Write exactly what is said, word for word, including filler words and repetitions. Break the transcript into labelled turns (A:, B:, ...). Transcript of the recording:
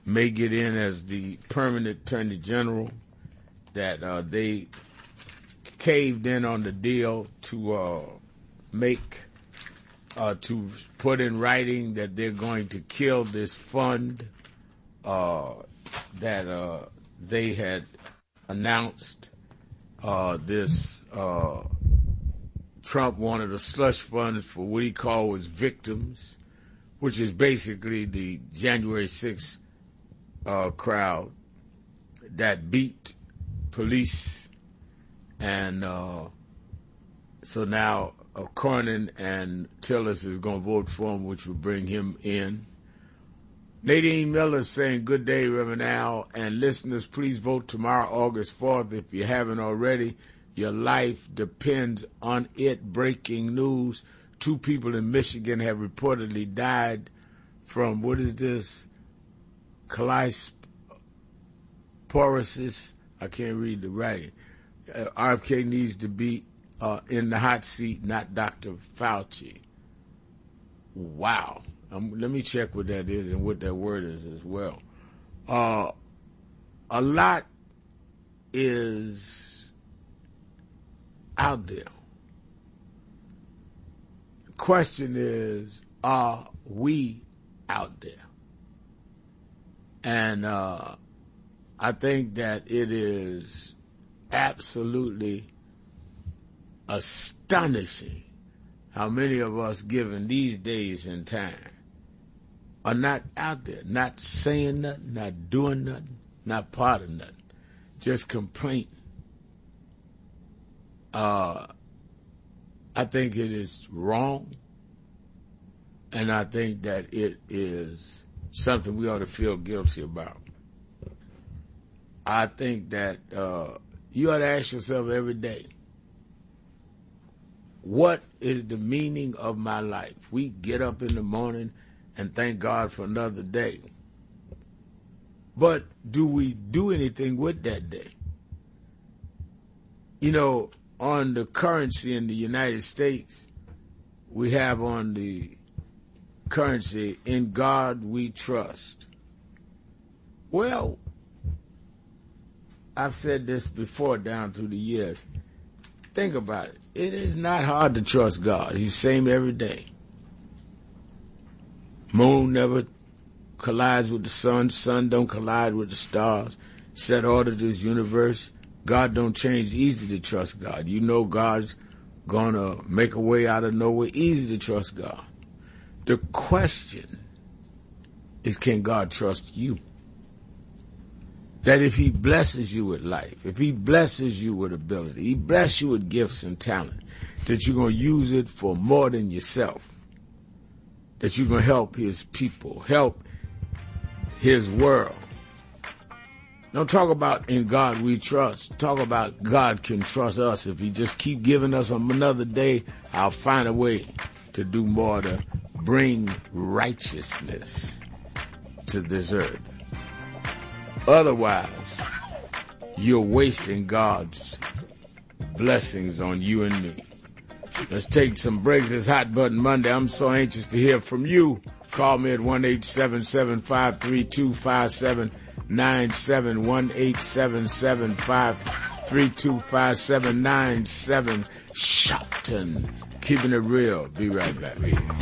A: may get in as the permanent attorney general, that uh, they caved in on the deal to uh, make, uh, to put in writing that they're going to kill this fund uh, that uh, they had announced. Uh, this uh, Trump wanted a slush fund for what he called was victims, which is basically the January sixth uh, crowd that beat police. And uh, so now uh, Cornyn and Tillis is going to vote for him, which will bring him in. Nadine Miller saying, good day, Reverend Al, and listeners, please vote tomorrow, August fourth, if you haven't already. Your life depends on it. Breaking news. Two people in Michigan have reportedly died from, what is this, colisporosis? I can't read the writing. Uh, R F K needs to be uh, in the hot seat, not Doctor Fauci. Wow. Um, let me check what that is and what that word is as well. Uh, a lot is out there. The question is, are we out there? And uh, I think that it is absolutely astonishing how many of us, given these days and time, are not out there, not saying nothing, not doing nothing, not part of nothing, just complaining. Uh, I think it is wrong, and I think that it is something we ought to feel guilty about. I think that uh, you ought to ask yourself every day, what is the meaning of my life? We get up in the morning and thank God for another day. But do we do anything with that day? You know, on the currency in the United States, we have on the currency, in God we trust. Well, I've said this before down through the years. Think about it. It is not hard to trust God. He's the same every day. Moon never collides with the sun. Sun don't collide with the stars. Set order to this universe. God don't change. Easy to trust God. You know God's going to make a way out of nowhere. Easy to trust God. The question is, can God trust you? That if he blesses you with life, if he blesses you with ability, he blesses you with gifts and talent, that you're going to use it for more than yourself, that you're going to help his people, help his world. Don't talk about in God we trust. Talk about God can trust us. If he just keep giving us another day, I'll find a way to do more to bring righteousness to this earth. Otherwise, you're wasting God's blessings on you and me. Let's take some breaks. It's Hot Button Monday. I'm so anxious to hear from you. Call me at one eight seven seven, five three two, five seven nine seven, one eight seven seven, five three two, five seven nine seven. Shopton. Keeping it real. Be right back.